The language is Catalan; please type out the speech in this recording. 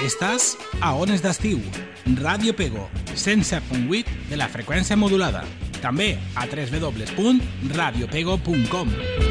Estàs a Ones d'Estiu, Ràdio Pego, 107.8 de la freqüència modulada. També a www.radiopego.com.